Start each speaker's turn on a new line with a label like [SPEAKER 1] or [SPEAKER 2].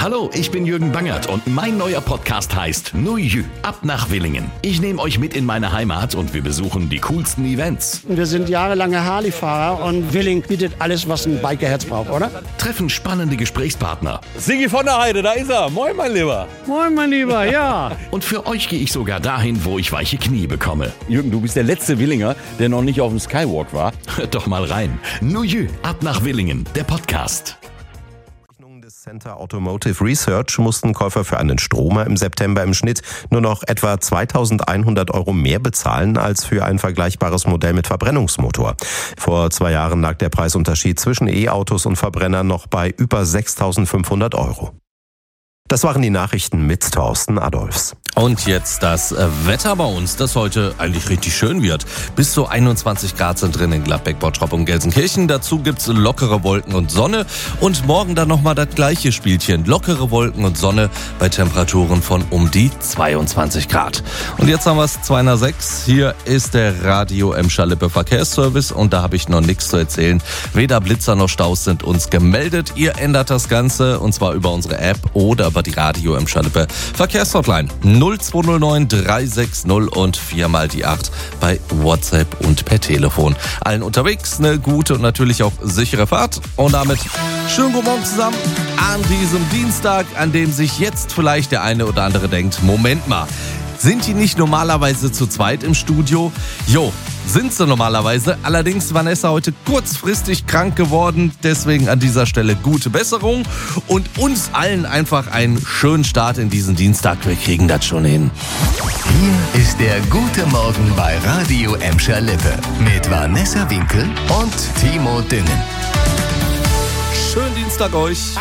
[SPEAKER 1] Hallo, ich bin Jürgen Bangert und mein neuer Podcast heißt Nu Jü, ab nach Willingen. Ich nehme euch mit in meine Heimat und wir besuchen die coolsten Events.
[SPEAKER 2] Wir sind jahrelange Harley-Fahrer und Willingen bietet alles, was ein Bikerherz braucht, oder?
[SPEAKER 1] Treffen spannende Gesprächspartner.
[SPEAKER 3] Sigi von der Heide, da ist er. Moin, mein Lieber.
[SPEAKER 2] Moin, mein Lieber, ja.
[SPEAKER 1] Und für euch gehe ich sogar dahin, wo ich weiche Knie bekomme.
[SPEAKER 3] Jürgen, du bist der letzte Willinger, der noch nicht auf dem Skywalk war.
[SPEAKER 1] Hört doch mal rein. Nu Jü, ab nach Willingen, der Podcast.
[SPEAKER 4] Des Center Automotive Research mussten Käufer für einen Stromer im September im Schnitt nur noch etwa 2.100 € mehr bezahlen als für ein vergleichbares Modell mit Verbrennungsmotor. Vor 2 Jahren lag der Preisunterschied zwischen E-Autos und Verbrennern noch bei über 6.500 €. Das waren die Nachrichten mit Thorsten Adolfs.
[SPEAKER 5] Und jetzt das Wetter bei uns, das heute eigentlich richtig schön wird. Bis zu 21 Grad sind drin in Gladbeck, Bottrop und Gelsenkirchen. Dazu gibt's lockere Wolken und Sonne. Und morgen dann nochmal das gleiche Spielchen. Lockere Wolken und Sonne bei Temperaturen von um die 22 Grad. Und jetzt haben wir es 2:06. Hier ist der Radio Emscher-Lippe Verkehrsservice. Und da habe ich noch nichts zu erzählen. Weder Blitzer noch Staus sind uns gemeldet. Ihr ändert das Ganze und zwar über unsere App oder über die Radio Emscher-Lippe Verkehrshotline 0209 360 und 4 die 8 bei WhatsApp und per Telefon. Allen unterwegs eine gute und natürlich auch sichere Fahrt. Und damit schönen guten Morgen zusammen an diesem Dienstag, an dem sich jetzt vielleicht der eine oder andere denkt, Moment mal, sind die nicht normalerweise zu zweit im Studio? Jo, sind sie normalerweise. Allerdings Vanessa heute kurzfristig krank geworden. Deswegen an dieser Stelle gute Besserung. Und uns allen einfach einen schönen Start in diesen Dienstag. Wir kriegen das schon hin.
[SPEAKER 6] Hier ist der Gute Morgen bei Radio Emscher-Lippe mit Vanessa Winkel und Timo Düngen.
[SPEAKER 5] Schönen Dienstag euch.